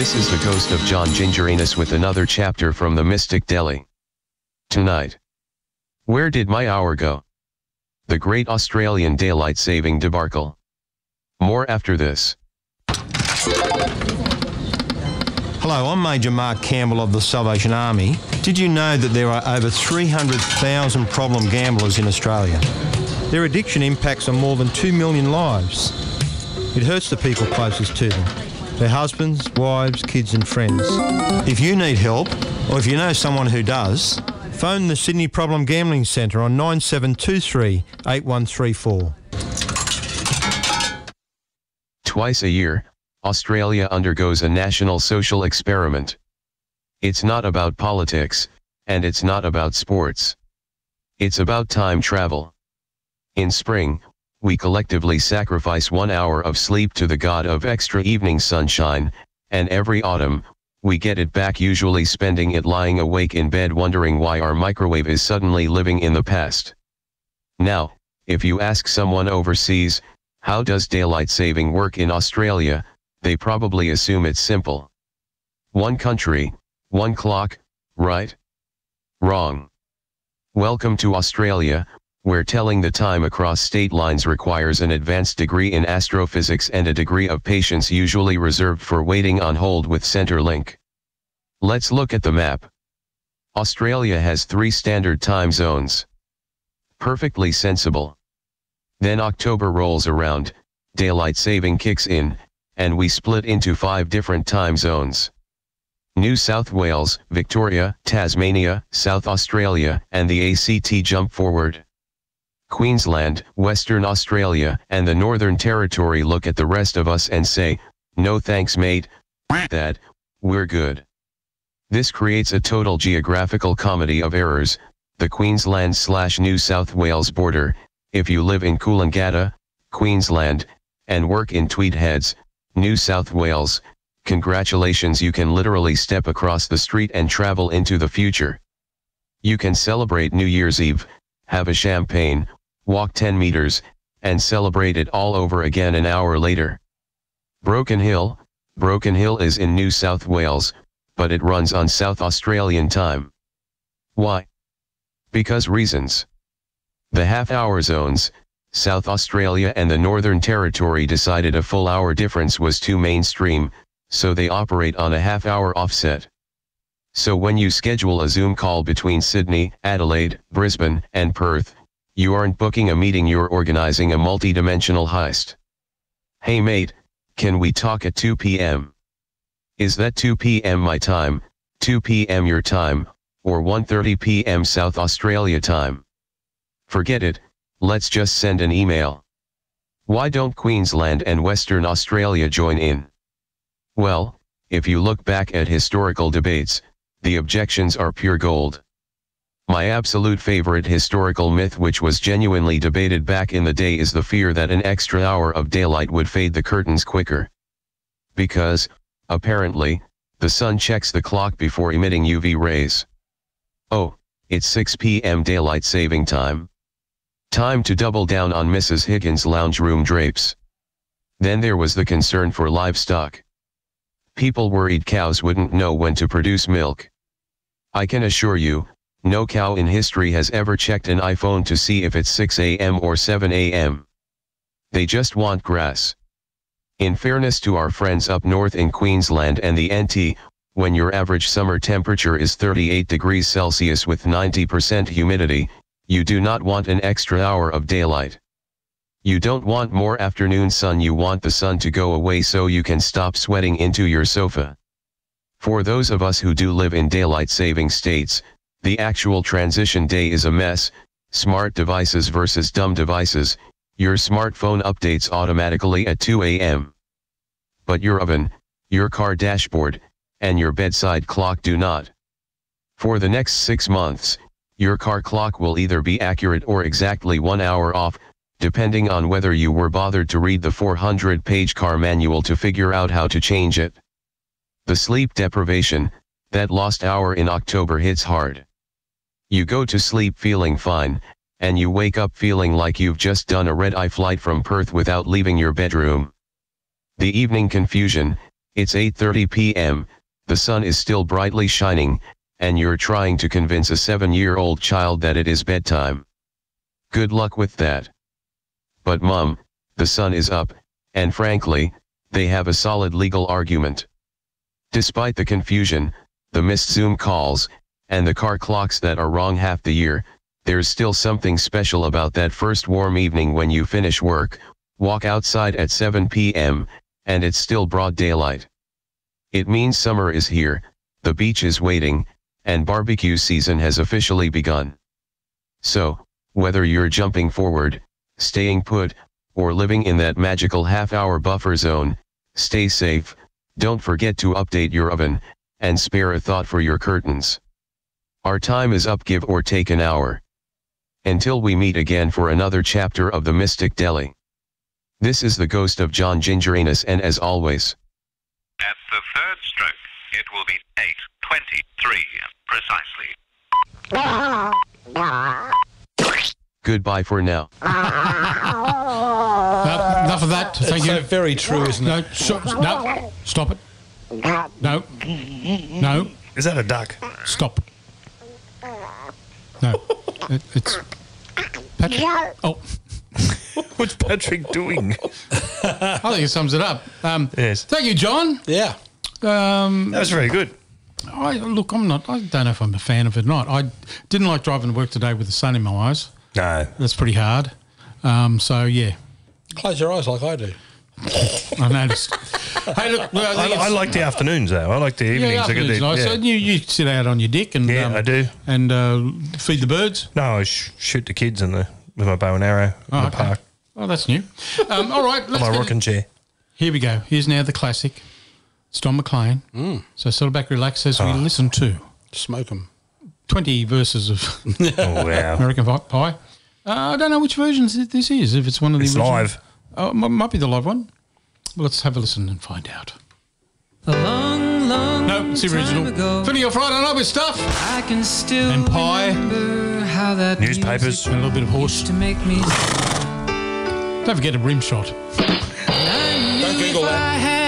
This is the ghost of John Gingeranus with another chapter from the Mystic Delhi. Tonight. Where did my hour go? The Great Australian Daylight Saving Debacle. More after this. Hello, I'm Major Mark Campbell of the Salvation Army. Did you know that there are over 300,000 problem gamblers in Australia? Their addiction impacts on more than 2 million lives. It hurts the people closest to them, their husbands, wives, kids and friends. If you need help, or if you know someone who does, phone the Sydney Problem Gambling Centre on 9723 8134. Twice a year, Australia undergoes a national social experiment. It's not about politics, and it's not about sports. It's about time travel. In spring, we collectively sacrifice 1 hour of sleep to the god of extra evening sunshine, and every autumn, we get it back, usually spending it lying awake in bed wondering why our microwave is suddenly living in the past. Now, if you ask someone overseas, how does daylight saving work in Australia, they probably assume it's simple. One country, one clock, right? Wrong. Welcome to Australia, where telling the time across state lines requires an advanced degree in astrophysics and a degree of patience usually reserved for waiting on hold with Centrelink. Let's look at the map. Australia has 3 standard time zones. Perfectly sensible. Then October rolls around, daylight saving kicks in, and we split into 5 different time zones. New South Wales, Victoria, Tasmania, South Australia, and the ACT jump forward. Queensland, Western Australia, and the Northern Territory look at the rest of us and say, "No thanks mate, that, we're good." This creates a total geographical comedy of errors. The Queensland/New South Wales border, if you live in Coolangatta, Queensland, and work in Tweed Heads, New South Wales, congratulations, you can literally step across the street and travel into the future. You can celebrate New Year's Eve, have a champagne, walk 10 meters, and celebrate it all over again an hour later. Broken Hill is in New South Wales, but it runs on South Australian time. Why? Because reasons. The half-hour zones, South Australia and the Northern Territory decided a full hour difference was too mainstream, so they operate on a half-hour offset. So when you schedule a Zoom call between Sydney, Adelaide, Brisbane, and Perth, you aren't booking a meeting, you're organizing a multi-dimensional heist. Hey mate, can we talk at 2 p.m? Is that 2 p.m. my time, 2 p.m. your time, or 1:30 p.m. South Australia time? Forget it, let's just send an email. Why don't Queensland and Western Australia join in? Well, if you look back at historical debates, the objections are pure gold. My absolute favorite historical myth, which was genuinely debated back in the day, is the fear that an extra hour of daylight would fade the curtains quicker. Because, apparently, the sun checks the clock before emitting UV rays. Oh, it's 6 p.m. daylight saving time. Time to double down on Mrs. Higgins' lounge room drapes. Then there was the concern for livestock. People worried cows wouldn't know when to produce milk. I can assure you, no cow in history has ever checked an iPhone to see if it's 6 a.m. or 7 a.m. They just want grass. In fairness to our friends up north in Queensland and the NT, when your average summer temperature is 38 degrees Celsius with 90% humidity, you do not want an extra hour of daylight. You don't want more afternoon sun, you want the sun to go away so you can stop sweating into your sofa. For those of us who do live in daylight saving states, the actual transition day is a mess. Smart devices versus dumb devices. Your smartphone updates automatically at 2 a.m. But your oven, your car dashboard, and your bedside clock do not. For the next 6 months, your car clock will either be accurate or exactly 1 hour off, depending on whether you were bothered to read the 400-page car manual to figure out how to change it. The sleep deprivation, that lost hour in October hits hard. You go to sleep feeling fine, and you wake up feeling like you've just done a red-eye flight from Perth without leaving your bedroom. The evening confusion, It's 8:30 p.m., the sun is still brightly shining, and you're trying to convince a 7-year-old child that it is bedtime. Good luck with that. But Mum, the sun is up, and frankly, they have a solid legal argument. Despite the confusion, the missed Zoom calls, and the car clocks that are wrong half the year, there's still something special about that first warm evening when you finish work, walk outside at 7 p.m., and it's still broad daylight. It means summer is here, the beach is waiting, and barbecue season has officially begun. So, whether you're jumping forward, staying put, or living in that magical half-hour buffer zone, stay safe, don't forget to update your oven, and spare a thought for your curtains. Our time is up, give or take an hour. Until we meet again for another chapter of the Mystic Deli. This is the ghost of John Gingeranis, and as always, at the third stroke, it will be 8:23 precisely. Goodbye for now. Enough of that. Thank you. So very true, isn't it? No, no, stop it. No, no, Is that a duck? stop. No, it's Patrick. Oh, What's Patrick doing? I think it sums it up. Yes. Thank you, John. Yeah. That was very good. I don't know if I'm a fan of it or not. I didn't like driving to work today with the sun in my eyes. No. That's pretty hard. So, yeah, Close your eyes like I do. I noticed. Hey, look, I like the afternoons, though. I like the evenings. yeah, afternoon's nice. Yeah. So you sit out on your deck and Yeah, I do. and feed the birds. No, I shoot the kids with my bow and arrow in the park Oh, that's new. All right, on let's my get rocking chair. Here we go. Here's now the classic. It's Don McLean. So settle back, relax as we listen to Smoke them. 20 verses of Oh, wow. American Pie. I don't know which version this is. If it's one of the It's original. live. Oh, it might be the live one. Well, let's have a listen and find out. A long, long No, it's the original. time ago, Finny your Friday night with stuff. I can still And pie. remember how that Newspapers. music And a little bit of horse. used to make me. Don't forget a rim shot. Don't Google that.